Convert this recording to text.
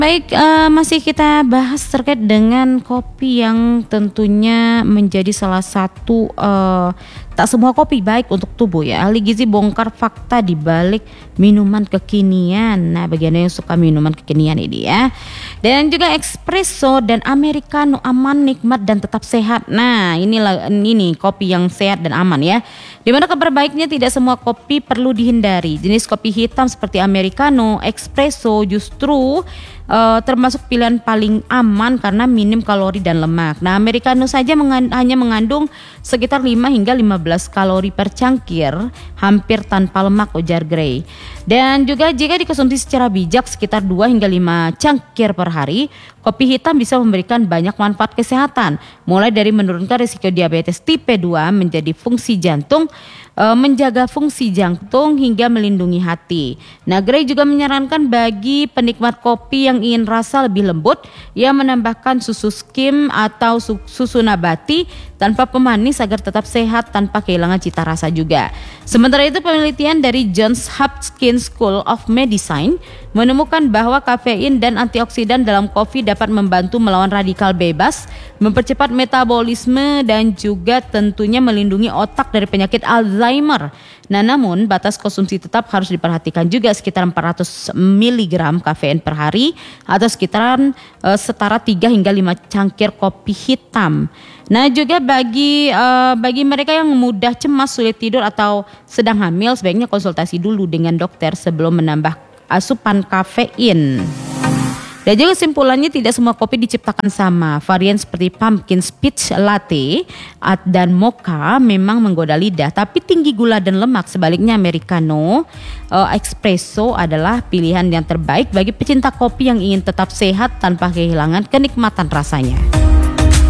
Baik, masih kita bahas terkait dengan kopi yang tentunya menjadi salah satu, tak semua kopi baik untuk tubuh ya. Ahli gizi bongkar fakta di balik minuman kekinian. Nah, bagi Anda yang suka minuman kekinian ini ya. Dan juga espresso dan americano aman, nikmat dan tetap sehat. Nah, ini kopi yang sehat dan aman ya. Dimana kabar baiknya tidak semua kopi perlu dihindari. Jenis kopi hitam seperti americano, espresso justru termasuk pilihan paling aman karena minim kalori dan lemak. Nah, americano saja hanya mengandung sekitar 5 hingga 15 kalori per cangkir, hampir tanpa lemak, ujar Gray. Dan juga jika dikonsumsi secara bijak sekitar 2 hingga 5 cangkir per hari, kopi hitam bisa memberikan banyak manfaat kesehatan, mulai dari menurunkan risiko diabetes tipe 2, menjadi fungsi jantung, menjaga fungsi jantung hingga melindungi hati. Nah, Gray juga menyarankan bagi penikmat kopi yang ingin rasa lebih lembut, ia menambahkan susu skim atau susu nabati tanpa pemanis agar tetap sehat tanpa kehilangan cita rasa juga. Sementara itu, penelitian dari Johns Hopkins School of Medicine menemukan bahwa kafein dan antioksidan dalam kopi dapat membantu melawan radikal bebas, mempercepat metabolisme dan juga tentunya melindungi otak dari penyakit Alzheimer. Nah, namun batas konsumsi tetap harus diperhatikan juga, sekitar 400 mg kafein per hari atau sekitaran setara 3 hingga 5 cangkir kopi hitam. Nah, juga bagi mereka yang mudah cemas, sulit tidur atau sedang hamil, sebaiknya konsultasi dulu dengan dokter sebelum menambah asupan kafein. Dan juga kesimpulannya, tidak semua kopi diciptakan sama. Varian seperti pumpkin spice latte dan mocha memang menggoda lidah, tapi tinggi gula dan lemak. Sebaliknya americano, espresso adalah pilihan yang terbaik bagi pecinta kopi yang ingin tetap sehat tanpa kehilangan kenikmatan rasanya.